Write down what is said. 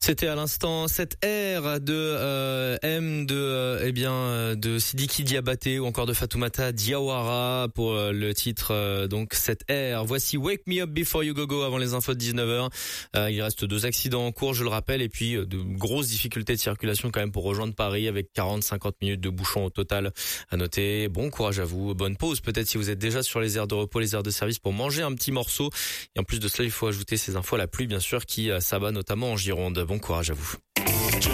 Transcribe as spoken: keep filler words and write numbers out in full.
C'était à l'instant cette R de euh, M de euh, eh bien euh, de Sidiki Diabaté ou encore de Fatoumata Diawara pour euh, le titre euh, donc cette R. Voici Wake Me Up Before You Go Go avant les infos de dix-neuf heures. Euh, il reste deux accidents en cours, je le rappelle, et puis euh, de grosses difficultés de circulation quand même pour rejoindre Paris avec quarante à cinquante minutes de bouchons au total à noter. Bon courage à vous, bonne pause peut-être si vous êtes déjà sur les aires de repos, les aires de service pour manger un petit morceau. Et en plus de cela, il faut ajouter ces infos à la pluie bien sûr qui euh, s'abat notamment en Gironde. Bon courage à vous.